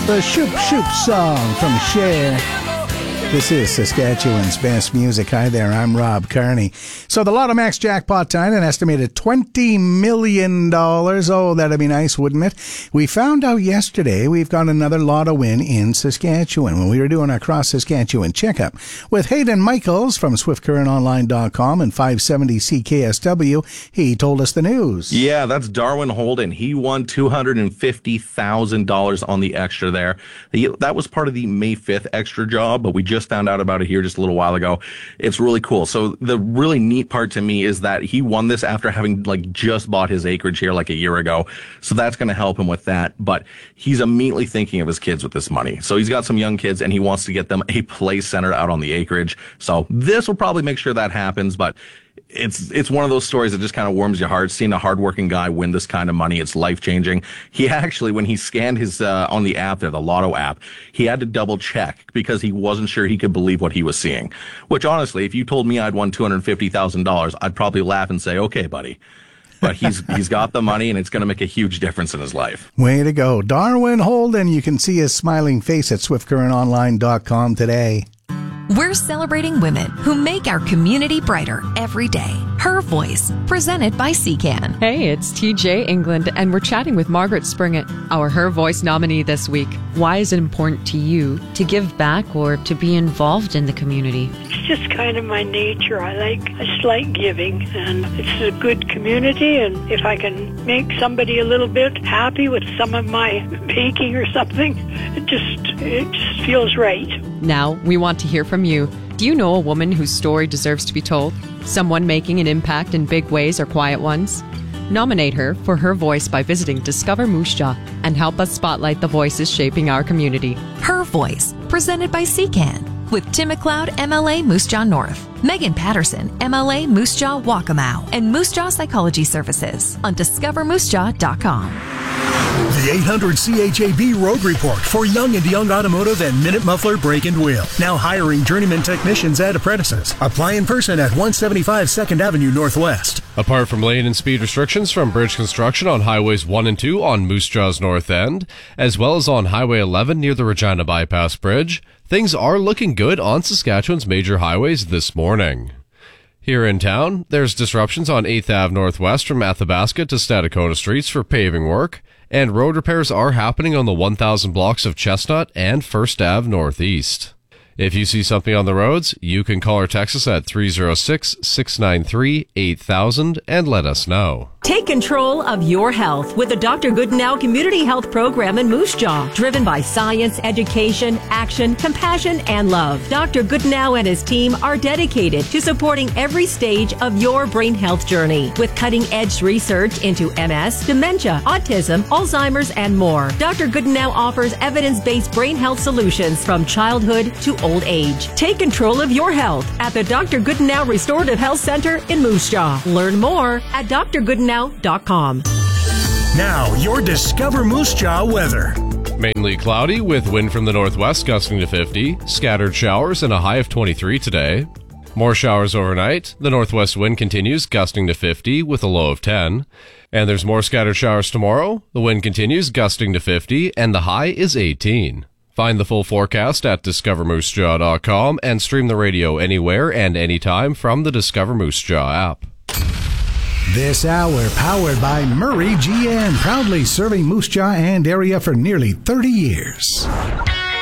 The Shoop Shoop song from Cher. This is Saskatchewan's best music. Hi there, I'm Rob Carney. So the Lotto Max jackpot tonight, an estimated $20 million. Oh, that'd be nice, wouldn't it? We found out yesterday we've got another Lotto win in Saskatchewan when we were doing our Cross Saskatchewan checkup with Hayden Michaels from SwiftCurrentOnline.com and 570 CKSW. He told us the news. Yeah, that's Darwin Holden. He won $250,000 on the extra there. That was part of the May 5th extra job, but we just found out about it here just a little while ago. It's really cool. So the really neat part to me is that he won this after having just bought his acreage here a year ago. So that's going to help him with that. But he's immediately thinking of his kids with this money. So he's got some young kids and he wants to get them a play center out on the acreage. So this will probably make sure that happens. But it's one of those stories that just kind of warms your heart. Seeing a hardworking guy win this kind of money, it's life-changing. He actually, when he scanned his on the app there, the Lotto app, he had to double check because he wasn't sure he could believe what he was seeing. Which honestly, if you told me I'd won $250,000, I'd probably laugh and say, "Okay, buddy." But he's got the money, and it's going to make a huge difference in his life. Way to go, Darwin Holden. You can see his smiling face at SwiftCurrentOnline.com today. We're celebrating women who make our community brighter every day. Her Voice, presented by CCAN. Hey, it's TJ England, and we're chatting with Margaret Springett, our Her Voice nominee this week. Why is it important to you to give back or to be involved in the community? It's just kind of my nature. I just like giving, and it's a good community, and if I can make somebody a little bit happy with some of my baking or something, it just feels right. Now, we want to hear from you. Do you know a woman whose story deserves to be told? Someone making an impact in big ways or quiet ones? Nominate her for Her Voice by visiting Discover Moose Jaw and help us spotlight the voices shaping our community. Her Voice, presented by CCAN. With Tim McLeod, MLA Moose Jaw North, Megan Patterson, MLA Moose Jaw Waccamaw, and Moose Jaw Psychology Services on DiscoverMooseJaw.com. The 800 CHAB Road Report for Young and Young Automotive and Minute Muffler Brake and Wheel. Now hiring journeyman technicians and apprentices. Apply in person at 175 2nd Avenue Northwest. Apart from lane and speed restrictions from bridge construction on Highways 1 and 2 on Moose Jaw's North End, as well as on Highway 11 near the Regina Bypass Bridge, things are looking good on Saskatchewan's major highways this morning. Here in town, there's disruptions on 8th Ave Northwest from Athabasca to Stadacona Streets for paving work, and road repairs are happening on the 1,000 blocks of Chestnut and 1st Ave Northeast. If you see something on the roads, you can call or text us at 306-693-8000 and let us know. Take control of your health with the Dr. Goodenow Community Health Program in Moose Jaw, driven by science, education, action, compassion, and love. Dr. Goodenow and his team are dedicated to supporting every stage of your brain health journey with cutting-edge research into MS, dementia, autism, Alzheimer's, and more. Dr. Goodenow offers evidence-based brain health solutions from childhood to old age. Take control of your health at the Dr. Goodenow Restorative Health Center in Moose Jaw. Learn more at drgoodenow.com. Now, your Discover Moose Jaw weather. Mainly cloudy with wind from the northwest gusting to 50, scattered showers and a high of 23 today. More showers overnight. The northwest wind continues gusting to 50 with a low of 10. And there's more scattered showers tomorrow. The wind continues gusting to 50 and the high is 18. Find the full forecast at discovermoosejaw.com and stream the radio anywhere and anytime from the Discover Moose Jaw app. This hour powered by Murray GM, proudly serving Moose Jaw and area for nearly 30 years.